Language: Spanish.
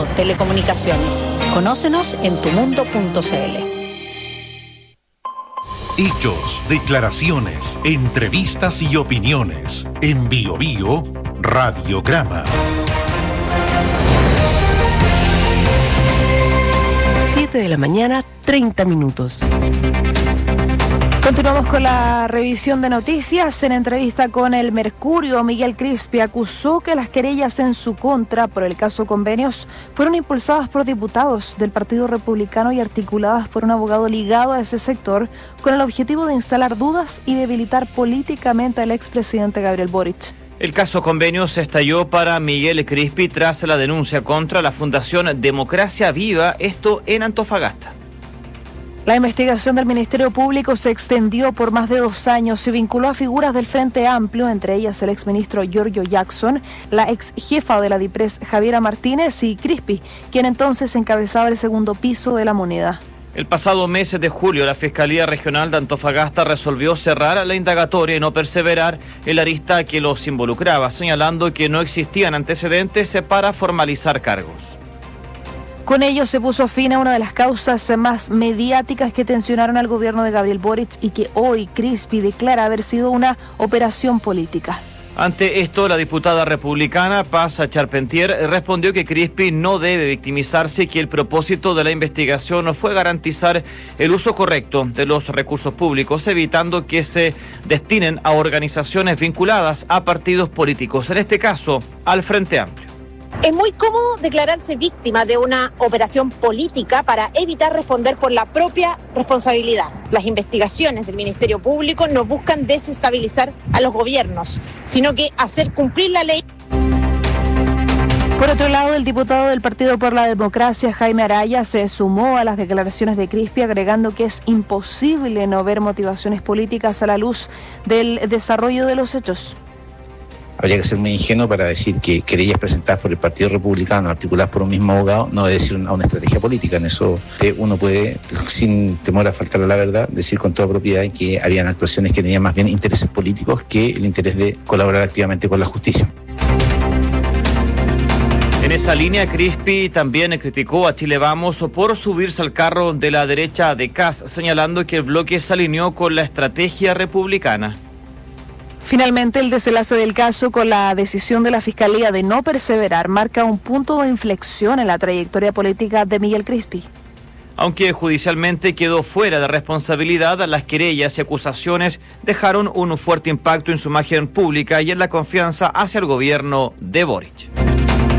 Telecomunicaciones. Conócenos en tumundo.cl. Hechos, declaraciones, entrevistas y opiniones. En Bio Bio, Radiograma. 7 de la mañana, 30 minutos. Continuamos con la revisión de noticias. En entrevista con El Mercurio, Miguel Crispi acusó que las querellas en su contra por el caso Convenios fueron impulsadas por diputados del Partido Republicano y articuladas por un abogado ligado a ese sector con el objetivo de instalar dudas y debilitar políticamente al expresidente Gabriel Boric. El caso Convenios estalló para Miguel Crispi tras la denuncia contra la Fundación Democracia Viva, esto en Antofagasta. La investigación del Ministerio Público se extendió por más de 2 años y vinculó a figuras del Frente Amplio, entre ellas el exministro Giorgio Jackson, la ex jefa de la DIPRES Javiera Martínez y Crispi, quien entonces encabezaba el segundo piso de la moneda. El pasado mes de julio, la Fiscalía Regional de Antofagasta resolvió cerrar la indagatoria y no perseverar en la arista que los involucraba, señalando que no existían antecedentes para formalizar cargos. Con ello se puso fin a una de las causas más mediáticas que tensionaron al gobierno de Gabriel Boric y que hoy Crispi declara haber sido una operación política. Ante esto, la diputada republicana Paz Charpentier respondió que Crispi no debe victimizarse y que el propósito de la investigación fue garantizar el uso correcto de los recursos públicos, evitando que se destinen a organizaciones vinculadas a partidos políticos, en este caso al Frente Amplio. Es muy cómodo declararse víctima de una operación política para evitar responder por la propia responsabilidad. Las investigaciones del Ministerio Público no buscan desestabilizar a los gobiernos, sino que hacer cumplir la ley. Por otro lado, el diputado del Partido por la Democracia, Jaime Araya, se sumó a las declaraciones de Crispi, agregando que es imposible no ver motivaciones políticas a la luz del desarrollo de los hechos. Habría que ser muy ingenuo para decir que querellas presentadas por el Partido Republicano, articuladas por un mismo abogado, no obedecen a una estrategia política. En eso uno puede, sin temor a faltar a la verdad, decir con toda propiedad que habían actuaciones que tenían más bien intereses políticos que el interés de colaborar activamente con la justicia. En esa línea, Crispi también criticó a Chile Vamos por subirse al carro de la derecha de Kast, señalando que el bloque se alineó con la estrategia republicana. Finalmente, el desenlace del caso con la decisión de la Fiscalía de no perseverar marca un punto de inflexión en la trayectoria política de Miguel Crispi. Aunque judicialmente quedó fuera de responsabilidad, las querellas y acusaciones dejaron un fuerte impacto en su imagen pública y en la confianza hacia el gobierno de Boric.